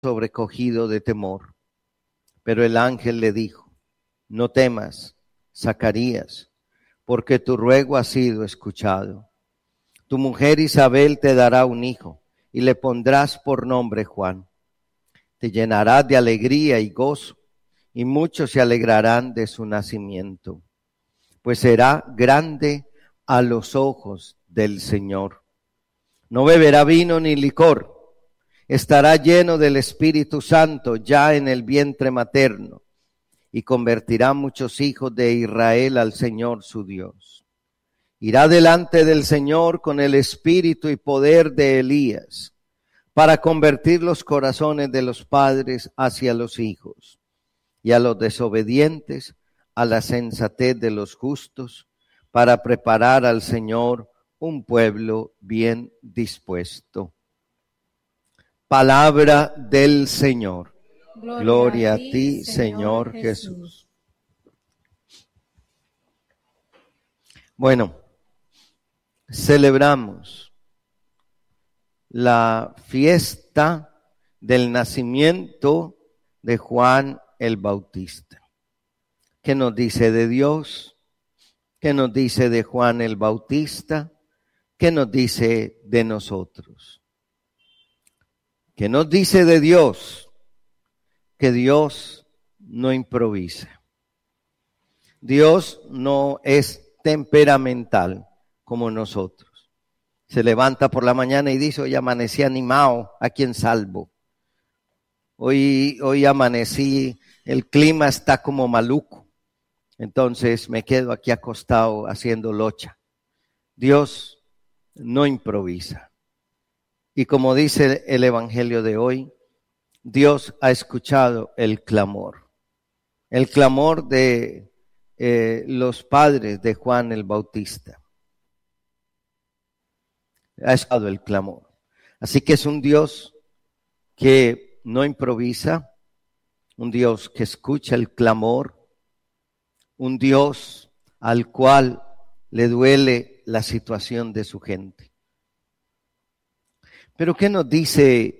sobrecogido de temor. Pero el ángel le dijo: no temas, Zacarías, porque tu ruego ha sido escuchado. Tu mujer Isabel te dará un hijo, y le pondrás por nombre Juan. Te llenarás de alegría y gozo, y muchos se alegrarán de su nacimiento, pues será grande a los ojos del Señor. No beberá vino ni licor, estará lleno del Espíritu Santo ya en el vientre materno, y convertirá muchos hijos de Israel al Señor su Dios. Irá delante del Señor con el espíritu y poder de Elías, para convertir los corazones de los padres hacia los hijos, y a los desobedientes a la sensatez de los justos, para preparar al Señor un pueblo bien dispuesto. Palabra del Señor. Gloria a ti, Señor Jesús. Bueno, celebramos la fiesta del nacimiento de Juan el Bautista. ¿Qué nos dice de Dios? ¿Qué nos dice de Juan el Bautista? ¿Qué nos dice de nosotros? ¿Qué nos dice de Dios? Que Dios no improvisa. Dios no es temperamental como nosotros. Se levanta por la mañana y dice: hoy amanecí animado, ¿a quién salvo? Hoy amanecí, el clima está como maluco, entonces me quedo aquí acostado haciendo locha. Dios no improvisa. Y como dice el Evangelio de hoy, Dios ha escuchado el clamor de los padres de Juan el Bautista. Ha escuchado el clamor. Así que es un Dios que no improvisa, un Dios que escucha el clamor, un Dios al cual le duele la situación de su gente. Pero ¿qué nos dice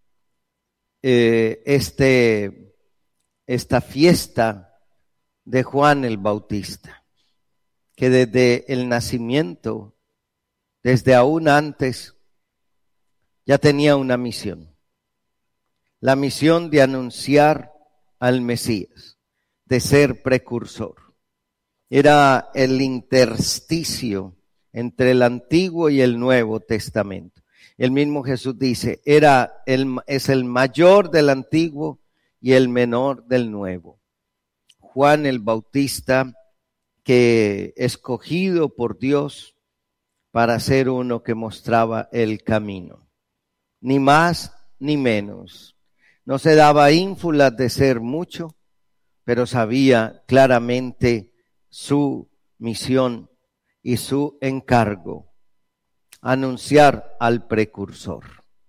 esta fiesta de Juan el Bautista? Que desde el nacimiento, desde aún antes, ya tenía una misión. La misión de anunciar al Mesías, de ser precursor. Era el intersticio entre el Antiguo y el Nuevo Testamento. El mismo Jesús dice, es el mayor del Antiguo y el menor del Nuevo. Juan el Bautista, que escogido por Dios para ser uno que mostraba el camino. Ni más ni menos. No se daba ínfulas de ser mucho, pero sabía claramente su misión y su encargo: anunciar al precursor.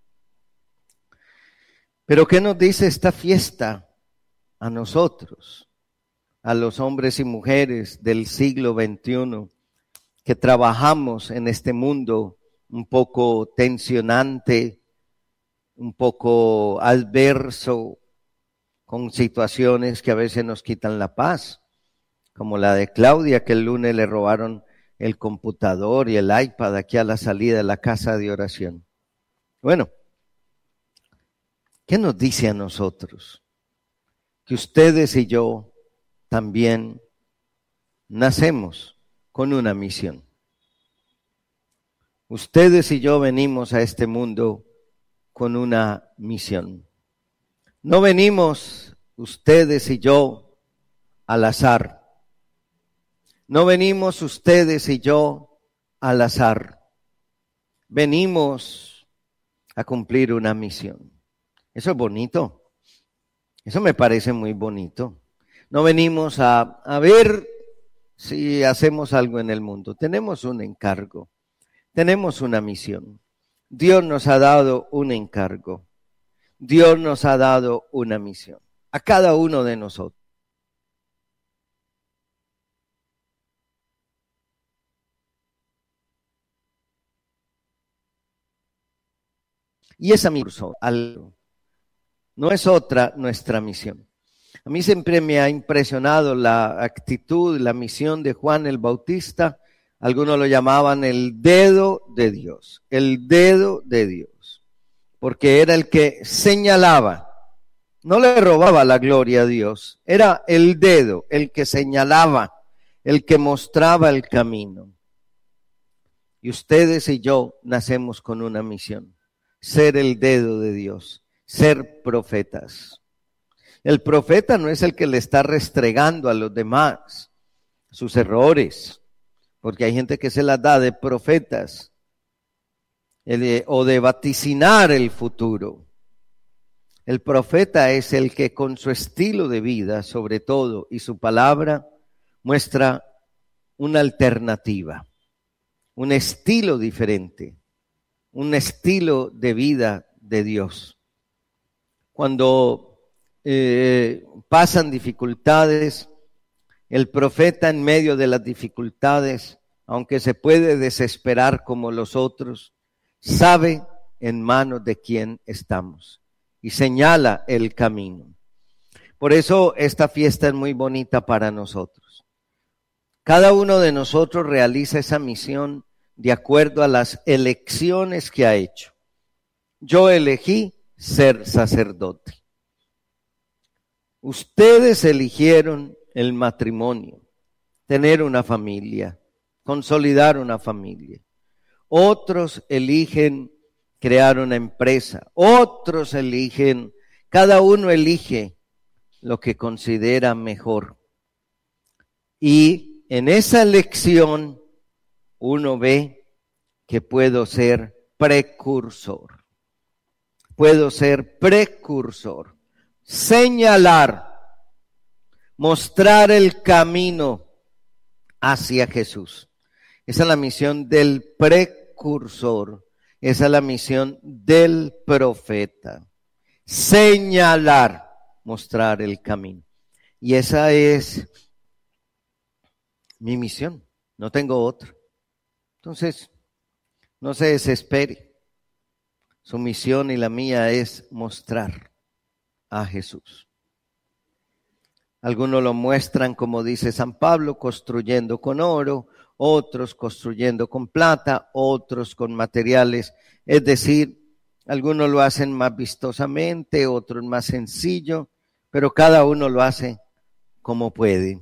Pero ¿qué nos dice esta fiesta a nosotros, a los hombres y mujeres del siglo XXI, que trabajamos en este mundo un poco tensionante, un poco adverso, con situaciones que a veces nos quitan la paz, como la de Claudia, que el lunes le robaron el computador y el iPad aquí a la salida de la casa de oración? Bueno, ¿qué nos dice a nosotros? Que ustedes y yo también nacemos con una misión. Ustedes y yo venimos a este mundo con una misión. No venimos ustedes y yo al azar. No venimos ustedes y yo al azar. Venimos a cumplir una misión. Eso es bonito. Eso me parece muy bonito. No venimos a ver si hacemos algo en el mundo. Tenemos un encargo. Tenemos una misión. Dios nos ha dado un encargo. Dios nos ha dado una misión. A cada uno de nosotros. Y esa misión, algo No es otra nuestra misión. A mí siempre me ha impresionado la actitud, la misión de Juan el Bautista. Algunos lo llamaban el dedo de Dios, el dedo de Dios, porque era el que señalaba, no le robaba la gloria a Dios, era el dedo, el que señalaba, el que mostraba el camino. Y ustedes y yo nacemos con una misión, ser el dedo de Dios, ser profetas. El profeta no es el que le está restregando a los demás sus errores, porque hay gente que se las da de profetas o de vaticinar el futuro. El profeta es el que con su estilo de vida, sobre todo, y su palabra, muestra una alternativa, un estilo diferente, un estilo de vida de Dios. Cuando pasan dificultades, el profeta en medio de las dificultades, aunque se puede desesperar como los otros, sabe en manos de quién estamos y señala el camino. Por eso esta fiesta es muy bonita para nosotros. Cada uno de nosotros realiza esa misión de acuerdo a las elecciones que ha hecho. Yo elegí ser sacerdote. Ustedes eligieron el matrimonio, tener una familia, consolidar una familia. Otros eligen crear una empresa, otros eligen, cada uno elige lo que considera mejor. Y en esa elección uno ve que puedo ser precursor. Puedo ser precursor, señalar, mostrar el camino hacia Jesús. Esa es la misión del precursor, esa es la misión del profeta. Señalar, mostrar el camino. Y esa es mi misión, no tengo otra. Entonces, no se desespere. Su misión y la mía es mostrar a Jesús. Algunos lo muestran, como dice San Pablo, construyendo con oro, otros construyendo con plata, otros con materiales. Es decir, algunos lo hacen más vistosamente, otros más sencillo, pero cada uno lo hace como puede.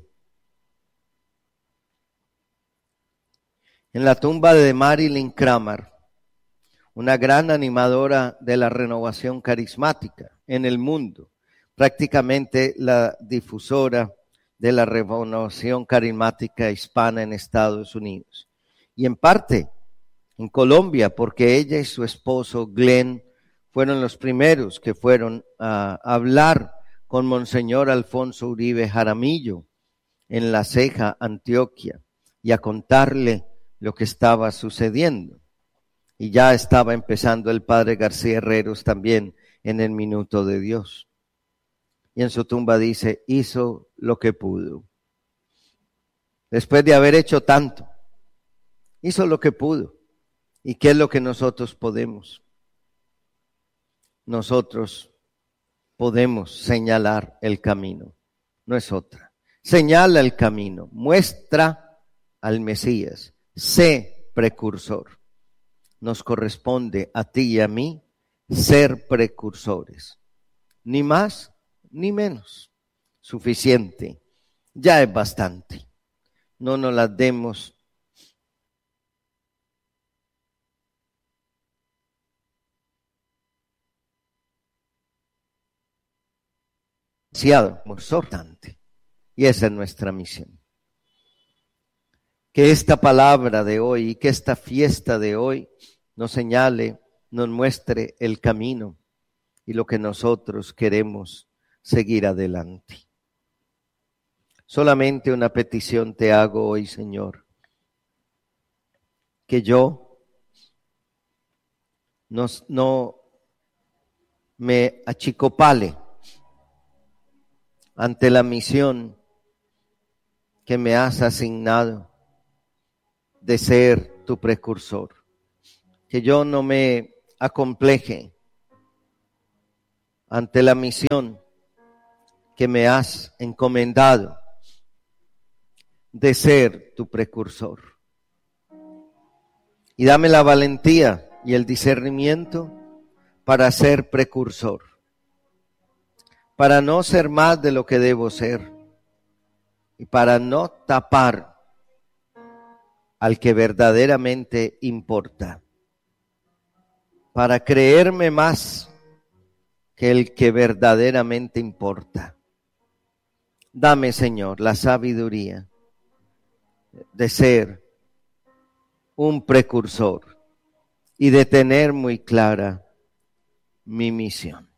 En la tumba de Marilyn Cramer, una gran animadora de la renovación carismática en el mundo, prácticamente la difusora de la renovación carismática hispana en Estados Unidos. Y en parte en Colombia, porque ella y su esposo Glenn fueron los primeros que fueron a hablar con Monseñor Alfonso Uribe Jaramillo en La Ceja, Antioquia, y a contarle lo que estaba sucediendo. Y ya estaba empezando el padre García Herreros también en el Minuto de Dios. Y en su tumba dice, hizo lo que pudo. Después de haber hecho tanto, hizo lo que pudo. ¿Y qué es lo que nosotros podemos? Nosotros podemos señalar el camino, no es otra. Señala el camino, muestra al Mesías, sé precursor. Nos corresponde a ti y a mí ser precursores, ni más ni menos, suficiente, ya es bastante. No nos las demos demasiado importante, y esa es nuestra misión. Que esta palabra de hoy y que esta fiesta de hoy nos señale, nos muestre el camino y lo que nosotros queremos seguir adelante. Solamente una petición te hago hoy, Señor, que yo no me achicopale ante la misión que me has asignado de ser tu precursor. Que yo no me acompleje ante la misión que me has encomendado de ser tu precursor. Y dame la valentía y el discernimiento para ser precursor, para no ser más de lo que debo ser y para no tapar al que verdaderamente importa, para creerme más que el que verdaderamente importa. Dame, Señor, la sabiduría de ser un precursor y de tener muy clara mi misión.